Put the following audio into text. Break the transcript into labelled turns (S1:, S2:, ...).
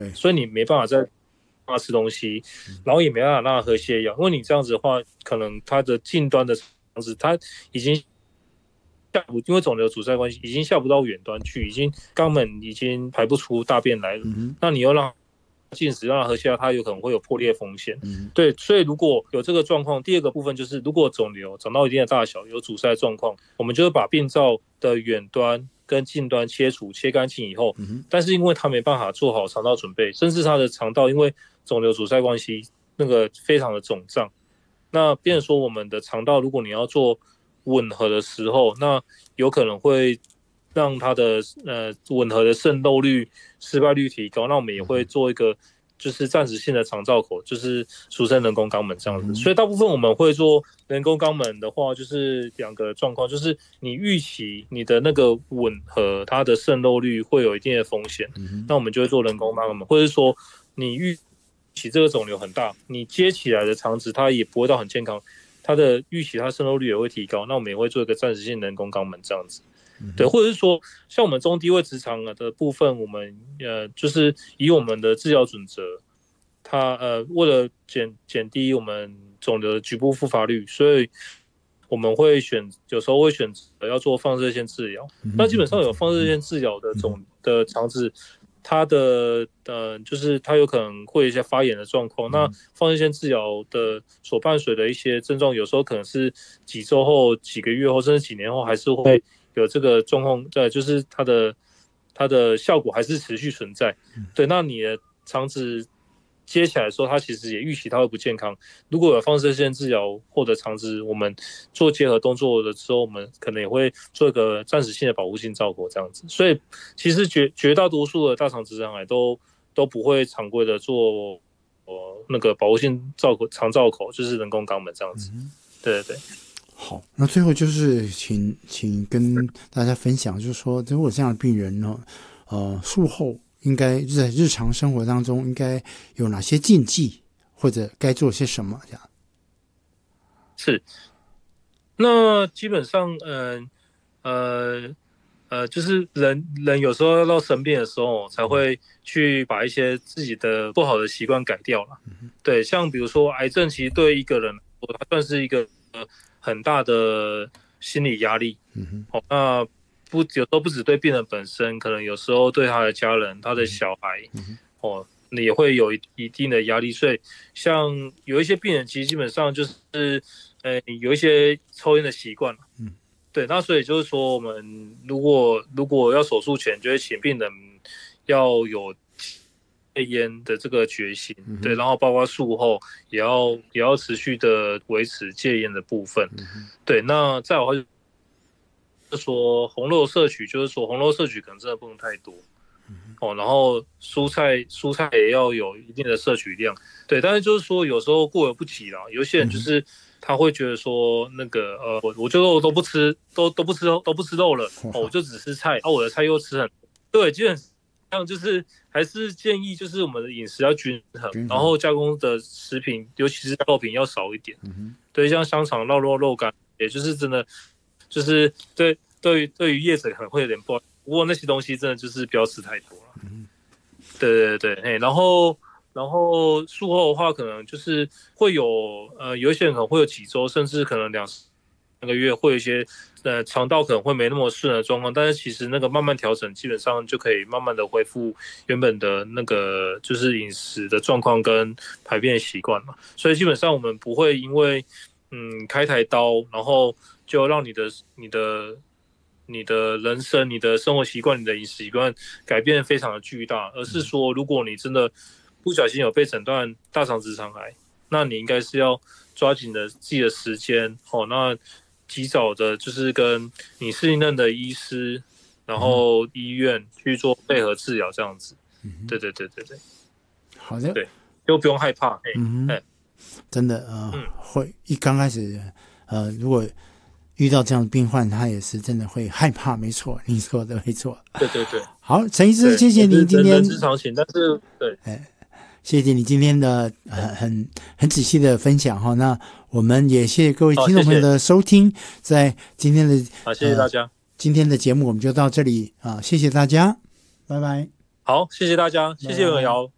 S1: 所以你没办法再让他吃东西，然后也没办法让他喝泻药，因为你这样子的话，可能他的近端的肠子他已经因为肿瘤阻塞关系，已经下不到远端去，已经肛门已经排不出大便来了。那你又让他进食，让他喝泻药，他有可能会有破裂风险。对，所以如果有这个状况，第二个部分就是，如果肿瘤长到一定的大小，有阻塞状况，我们就会把病灶的远端跟近端切干净以后，但是因为他没办法做好肠道准备，甚至他的肠道因为肿瘤阻塞关系，那个非常的肿胀。那变成说我们的肠道，如果你要做吻合的时候，那有可能会让它的吻合的渗漏率、失败率提高。那我们也会做一个就是暂时性的肠造口，就是俗称人工肛门这样子。所以大部分我们会做人工肛门的话，就是两个状况，就是你预期你的那个吻合它的渗漏率会有一定的风险，那我们就会做人工肛门，或者说你预期这个肿瘤很大，你接起来的肠子它也不会到很健康，它的预期它渗漏率也会提高，那我们也会做一个暂时性人工肛门这样子。对，或者是说像我们中低位直肠的部分，我们就是以我们的治疗准则，它为了减低我们肿瘤的局部复发率，所以我们有时候会选择要做放射线治疗。那基本上有放射线治疗的肠子，它的就是它有可能会有一些发炎的状况。那放射线治疗的所伴随的一些症状，有时候可能是几周后、几个月后，甚至几年后，还是会有这个状况在，就是它的效果还是持续存在。对，那你的肠子接起来的时候，它其实也预期它会不健康。如果有放射线治疗或者肠子，我们做结合动作的时候，我们可能也会做一个暂时性的保护性造口这样子。所以其实绝大多数的大肠直肠癌都不会常规的做那个保护性肠造口，就是人工肛门这样子。对对对。
S2: 好，那最后就是请跟大家分享，就是说如果这样的病人呢，术后应该在日常生活当中应该有哪些禁忌，或者该做些什么这样？
S1: 是，那基本上就是人有时候要到生病的时候，才会去把一些自己的不好的习惯改掉了。对，像比如说癌症，其实对一个人来说，它算是一个很大的心理压力。那有时候不只对病人本身，可能有时候对他的家人、他的小孩，也会有一定的压力。所以像有一些病人，其实基本上就是有一些抽烟的习惯。对，那所以就是说，我们如果要手术前，就会请病人要有戒烟的这个决心。对，然后包括术后也要持续的维持戒烟的部分。对，那再有的话就是说红肉摄取，就是说红肉摄取可能真的不能太多。然后蔬菜也要有一定的摄取量。对，但是就是说有时候过犹不及啦，有些人就是他会觉得说那个我就都不吃肉了，我就只吃菜，我的菜又吃很多。对，基本上就是还是建议就是我们的饮食要均衡，然后加工的食品，尤其是加工品要少一点。对，像香肠、肉干，也就是真的就是对于业者可能会有点不好，不过那些东西真的就是不要吃太多了。对对对，然后术后的话，可能就是会有一些人可能会有几周，甚至可能2-3个月，会有一些肠道可能会没那么顺的状况，但是其实那个慢慢调整，基本上就可以慢慢的恢复原本的那个就是饮食的状况跟排便的习惯嘛。所以基本上我们不会因为开台刀，然后就让你的人生、你的生活习惯、你的饮食习惯改变非常的巨大，而是说，如果你真的不小心有被诊断大肠直肠癌，那你应该是要抓紧的自己的时间，那及早的就是跟你信任的医师，然后医院去做配合治疗，这样子。对对对对对，
S2: 好的，
S1: 对，就不用害怕。
S2: 真的会一刚开始如果遇到这样的病患，他也是真的会害怕，没错，你说的没错。
S1: 对对对，
S2: 好，陈医师，谢谢您今天。
S1: 人之常情，但是对，
S2: 谢谢你今天的很仔细的分享哈。那我们也谢谢各位听众朋友的收听，在今天的
S1: 谢谢大家。
S2: 今天的节目我们就到这里啊，谢谢大家，拜拜。
S1: 好，谢谢大家，谢谢文瑶。